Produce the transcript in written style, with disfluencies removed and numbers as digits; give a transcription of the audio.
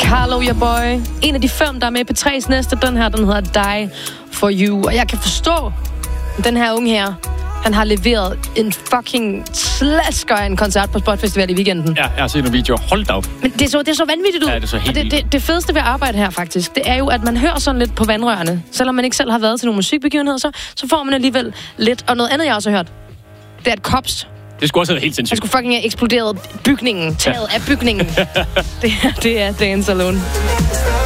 Carlo, your boy. En af de 5, der er med på P3's næste. Den her, den hedder Die For You. Og jeg kan forstå, den her unge her, han har leveret en fucking slasker af en koncert på Spot Festival i weekenden. Ja, jeg har set nogle videoer. Hold da op. Men det er så vanvittigt ud. Ja, det er så helt og det fedeste ved at arbejde her, faktisk, det er jo, at man hører sådan lidt på vandrørene. Selvom man ikke selv har været til nogle musikbegivenheder, så får man alligevel lidt. Og noget andet, jeg også har hørt, det er et kops. Det skulle også være helt sindssygt. Han skulle fucking have eksploderet bygningen. Taget af bygningen. Det er Dance Alone.